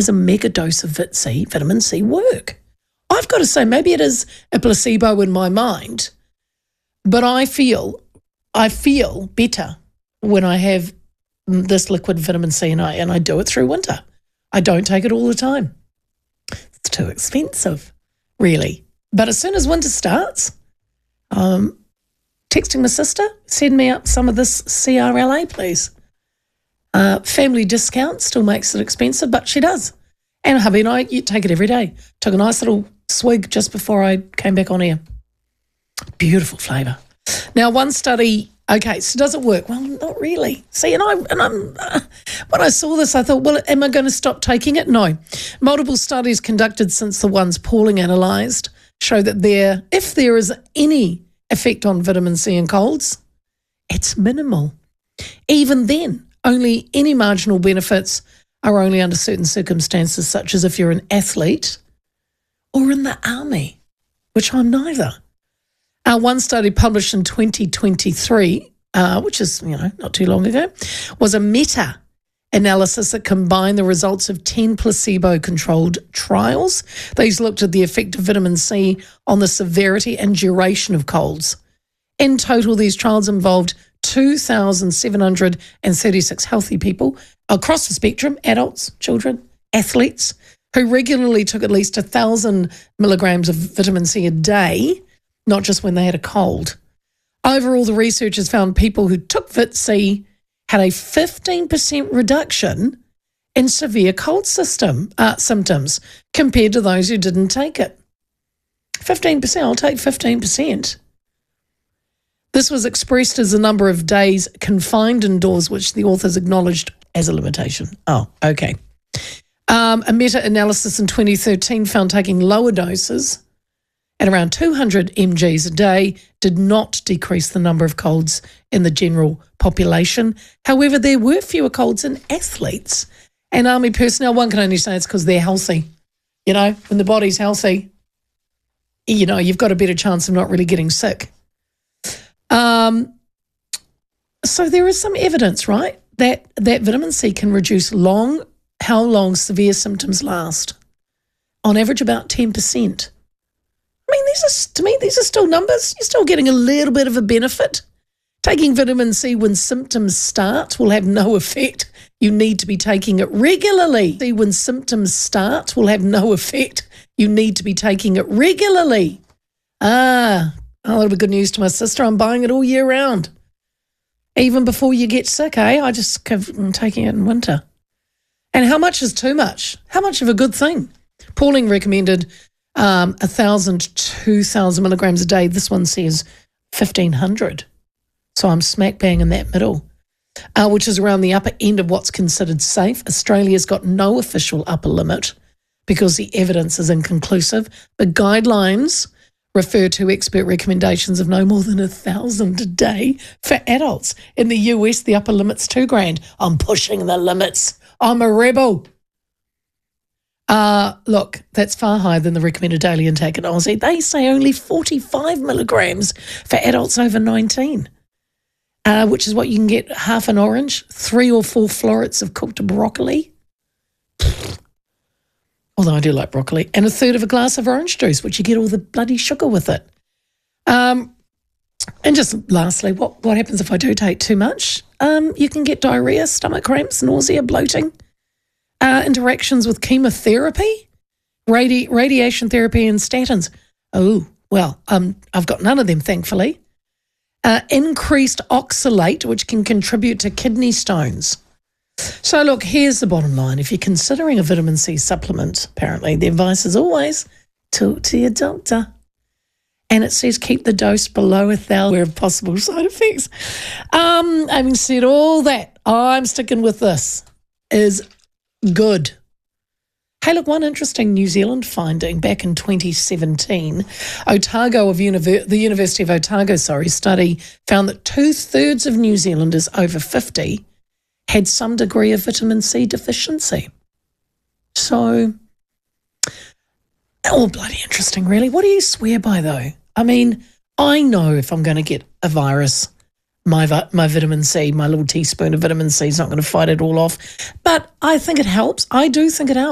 is a mega dose of vitamin C work? I've got to say, maybe it is a placebo in my mind, but I feel better when I have this liquid vitamin C, and I do it through winter. I don't take it all the time. It's too expensive, really. But as soon as winter starts, texting my sister, send me up some of this CRLA, please. Family discount still makes it expensive, but she does. And hubby and I take it every day. Took a nice little swig just before I came back on air. Beautiful flavour. Now, one study, okay, so does it work? Well, not really. See, when I saw this, I thought, well, am I going to stop taking it? No. Multiple studies conducted since the ones Pauling analysed show that if there is any effect on vitamin C in colds, it's minimal. Even then, only any marginal benefits are only under certain circumstances, such as if you're an athlete or in the army, which I'm neither. One study published in 2023, which is, not too long ago, was a meta-analysis that combined the results of 10 placebo-controlled trials. These looked at the effect of vitamin C on the severity and duration of colds. In total, these trials involved 2,736 healthy people across the spectrum, adults, children, athletes, who regularly took at least 1,000 milligrams of vitamin C a day, not just when they had a cold. Overall, the researchers found people who took Vit C had a 15% reduction in severe cold symptoms compared to those who didn't take it. 15%, I'll take 15%. This was expressed as the number of days confined indoors, which the authors acknowledged as a limitation. Oh, okay. A meta-analysis in 2013 found taking lower doses at around 200 mgs a day did not decrease the number of colds in the general population. However, there were fewer colds in athletes and army personnel. One can only say it's because they're healthy. When the body's healthy, you've got a better chance of not really getting sick. So there is some evidence, right, that vitamin C can reduce how long severe symptoms last. On average, about 10%. I mean, these are still numbers. You're still getting a little bit of a benefit. Taking vitamin C when symptoms start will have no effect. You need to be taking it regularly. When symptoms start will have no effect. You need to be taking it regularly. That'll be good news to my sister. I'm buying it all year round. Even before you get sick, I'm taking it in winter. And how much is too much? How much of a good thing? Pauling recommended 1,000 to 2,000 milligrams a day. This one says 1,500. So I'm smack bang in that middle, which is around the upper end of what's considered safe. Australia's got no official upper limit because the evidence is inconclusive. But guidelines refer to expert recommendations of no more than 1,000 a day for adults. In the US, the upper limit's 2,000. I'm pushing the limits. I'm a rebel. Look, that's far higher than the recommended daily intake in Aussie. They say only 45 milligrams for adults over 19, which is what you can get half an orange, 3 or 4 florets of cooked broccoli, although I do like broccoli, and 1/3 of a glass of orange juice, which you get all the bloody sugar with it. And just lastly, what happens if I do take too much? You can get diarrhea, stomach cramps, nausea, bloating, interactions with chemotherapy, radiation therapy and statins. Oh, well, I've got none of them, thankfully. Increased oxalate, which can contribute to kidney stones. So, look, here's the bottom line. If you're considering a vitamin C supplement, apparently the advice is always talk to your doctor. And it says keep the dose below 1,000 of possible side effects. Having said all that, I'm sticking with this. Is good. Hey, look, one interesting New Zealand finding back in 2017, the University of Otago, study found that 2/3 of New Zealanders over 50 had some degree of vitamin C deficiency. So, all bloody interesting, really. What do you swear by, though? I mean, I know if I'm going to get a virus, my vitamin C, my little teaspoon of vitamin C is not going to fight it all off. But I think it helps. I do think it helps.